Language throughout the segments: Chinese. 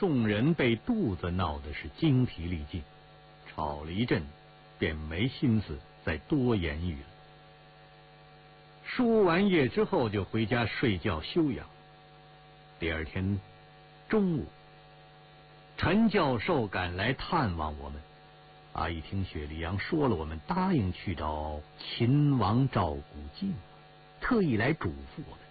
众人被肚子闹得是精疲力尽，吵了一阵，便没心思再多言语了。输完液之后就回家睡觉休养。第二天中午，陈教授赶来探望我们。一听雪莉杨说了我们答应去找秦王赵古镜，特意来嘱咐我们。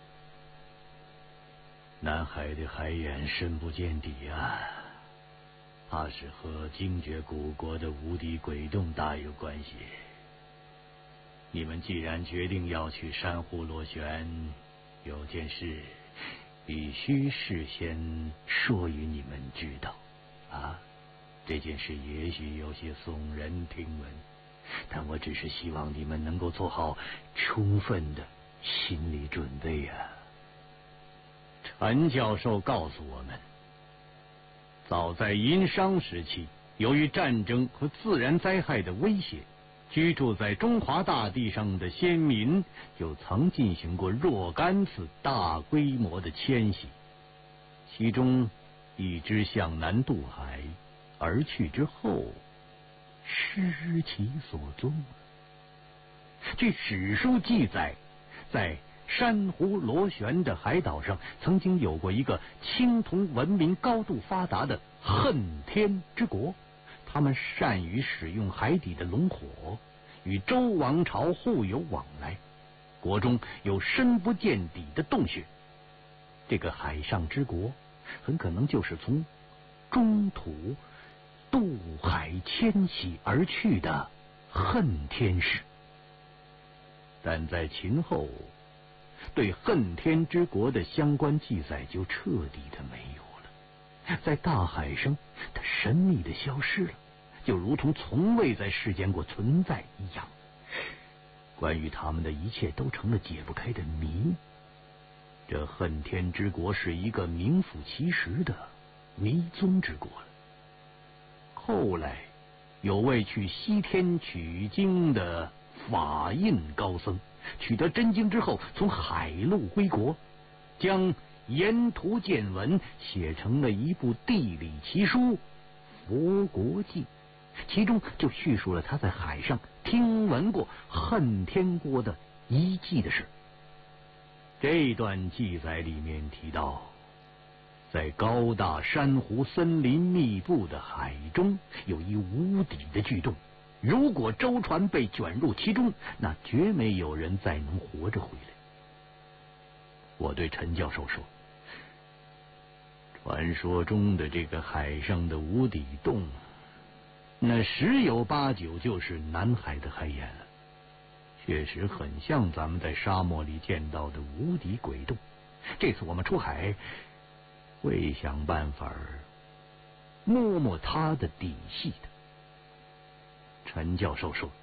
南海的海眼深不见底啊，怕是和精绝古国的无敌鬼洞大有关系。你们既然决定要去珊瑚螺旋，有件事必须事先说与你们知道啊。这件事也许有些耸人听闻，但我只是希望你们能够做好充分的心理准备啊。陈教授告诉我们，早在殷商时期，由于战争和自然灾害的威胁，居住在中华大地上的先民就曾进行过若干次大规模的迁徙，其中一支向南渡海而去之后，失其所踪。据史书记载，在珊瑚螺旋的海岛上，曾经有过一个青铜文明高度发达的恨天之国，他们善于使用海底的龙火，与周王朝互有往来，国中有深不见底的洞穴。这个海上之国很可能就是从中土渡海迁徙而去的恨天氏。但在秦后，对恨天之国的相关记载就彻底的没有了，在大海上它神秘的消失了，就如同从未在世间过存在一样。关于他们的一切都成了解不开的谜。这恨天之国是一个名副其实的迷踪之国了。后来有位去西天取经的法印高僧，取得真经之后，从海路归国，将沿途见闻写成了一部地理奇书《佛国记》，其中就叙述了他在海上听闻过恨天国的遗迹的事。这段记载里面提到，在高大珊瑚森林密布的海中，有一无底的巨洞，如果舟船被卷入其中，那绝没有人再能活着回来。我对陈教授说，传说中的这个海上的无底洞，那十有八九就是南海的海眼了，确实很像咱们在沙漠里见到的无底鬼洞。这次我们出海会想办法摸摸它的底细的。陈教授说，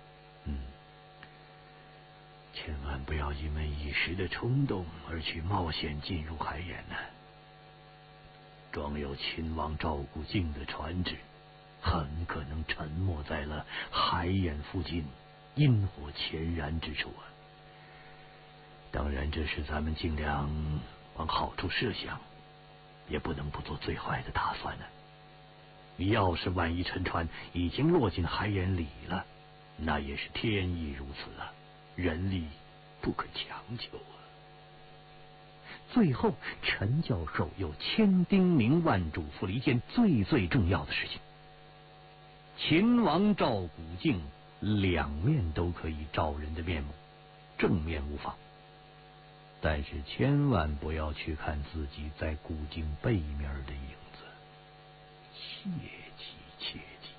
千万不要因为一时的冲动而去冒险进入海眼呢。装有秦王赵古镜的船只很可能沉没在了海眼附近阴火潜然之处啊。当然这是咱们尽量往好处设想，也不能不做最坏的打算呢。要是万一沉船已经落进海眼里了，那也是天意如此啊，人力不可强求啊。最后陈教授又千叮咛万嘱咐了一件最重要的事情，秦王赵古镜两面都可以照人的面目，正面无妨，但是千万不要去看自己在古镜背面的影子，切记。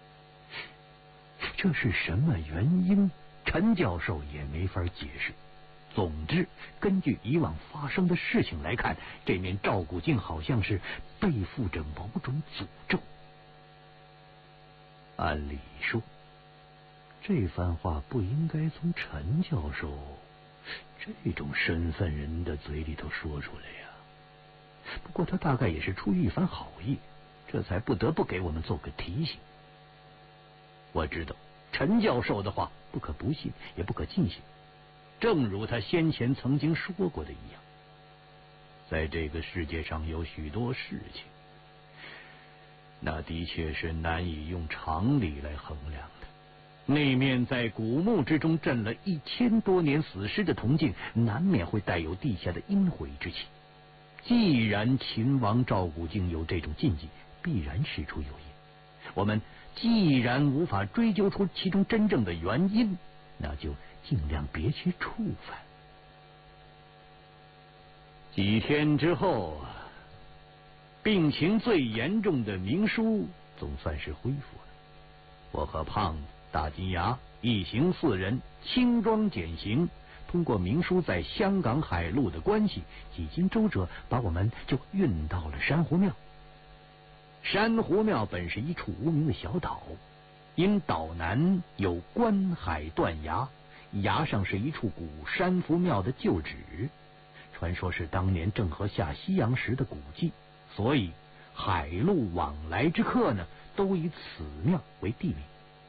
这是什么原因？陈教授也没法解释。总之，根据以往发生的事情来看，这面赵古镜好像是背负着某种诅咒。按理说，这番话不应该从陈教授这种身份人的嘴里头说出来呀。不过他大概也是出于一番好意，这才不得不给我们做个提醒。我知道陈教授的话不可不信，也不可尽信，正如他先前曾经说过的一样，在这个世界上有许多事情那的确是难以用常理来衡量的。那面在古墓之中镇了1000多年死尸的铜镜，难免会带有地下的阴晦之气。既然秦王赵古镜有这种禁忌，必然事出有因。我们既然无法追究出其中真正的原因，那就尽量别去触犯。几天之后，病情最严重的明叔总算是恢复了。我和胖子、大金牙一行4人轻装简行，通过明叔在香港海路的关系，几经周折，把我们就运到了珊瑚庙。珊瑚庙本是一处无名的小岛，因岛南有观海断崖，崖上是一处古珊瑚庙的旧址，传说是当年郑和下西洋时的古迹，所以海路往来之客呢，都以此庙为地名。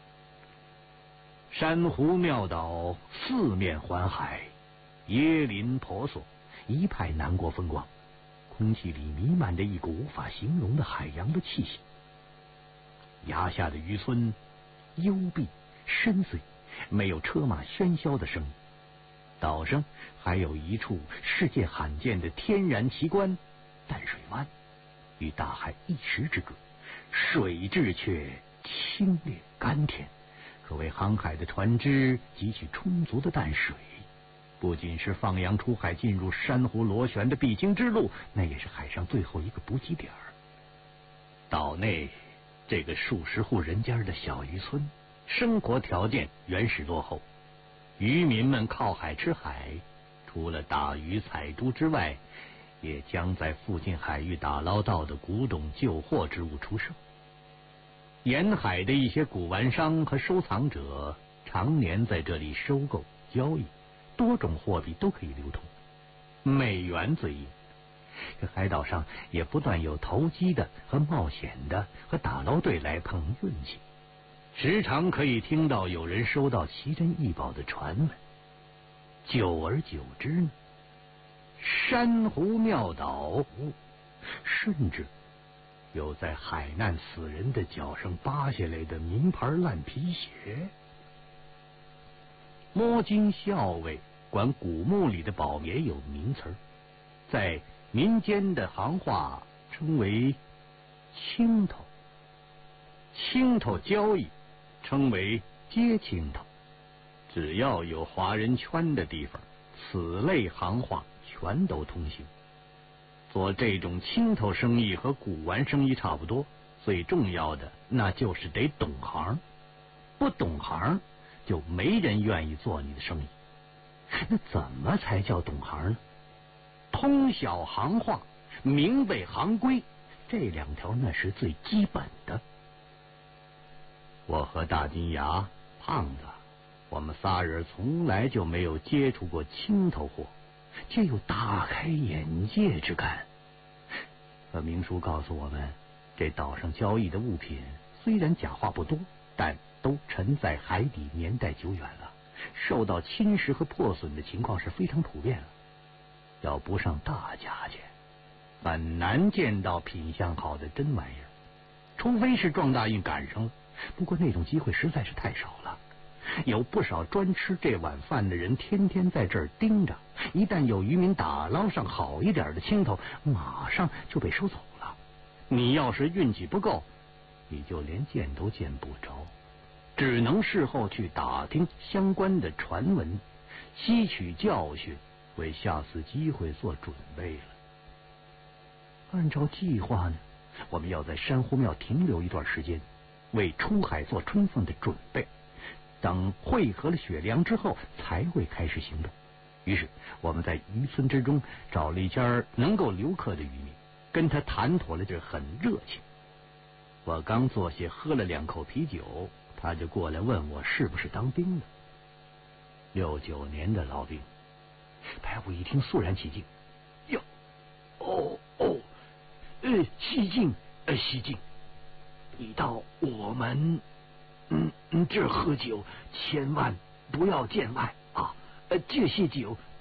珊瑚庙岛4面环海，椰林婆娑，一派南国风光，空气里弥漫着一股无法形容的海洋的气息。崖下的渔村幽闭深邃，没有车马喧嚣的声音。岛上还有一处世界罕见的天然奇观——淡水湾，与大海一时之隔，水质却清冽甘甜，可谓航海的船只汲取充足的淡水。不仅是放洋出海进入珊瑚螺旋的必经之路，那也是海上最后一个补给点。岛内这个数十户人家的小渔村，生活条件原始落后，渔民们靠海吃海，除了打鱼采珠之外，也将在附近海域打捞到的古董旧货之物出售。沿海的一些古玩商和收藏者常年在这里收购交易，多种货币都可以流通，美元最硬。这海岛上也不断有投机的和冒险的和打捞队来碰运气，时常可以听到有人收到奇珍异宝的传闻。久而久之呢，珊瑚庙岛甚至有在海难死人的脚上扒下来的名牌烂皮鞋。摸金校尉管古墓里的宝也有名词，在民间的行话称为青头，青头交易称为接青头。只要有华人圈的地方，此类行话全都通行。做这种青头生意和古玩生意差不多，最重要的那就是得懂行，不懂行就没人愿意做你的生意。那怎么才叫懂行呢？通晓行话，明白行规，这2条那是最基本的。我和大金牙、胖子，我们仨人从来就没有接触过青头货，却有大开眼界之感。可明叔告诉我们，这岛上交易的物品虽然假话不多，但都沉在海底，年代久远了，受到侵蚀和破损的情况是非常普遍了。要不上大价钱，很难见到品相好的真玩意儿，除非是撞大运赶上了。不过那种机会实在是太少了，有不少专吃这碗饭的人天天在这儿盯着，一旦有渔民打捞上好一点的青头，马上就被收走了。你要是运气不够，你就连见都见不着，只能事后去打听相关的传闻，吸取教训，为下次机会做准备了。按照计划呢，我们要在珊瑚庙停留一段时间，为出海做充分的准备。等汇合了血粮之后，才会开始行动。于是我们在渔村之中找了一家能够留客的渔民，跟他谈妥了，这很热情。我刚坐下喝了2口啤酒，他就过来问我是不是当兵的。69年的老兵。排虎一听肃然起敬，哟，西进，西进。你到我们这喝酒，千万不要见外啊！这些酒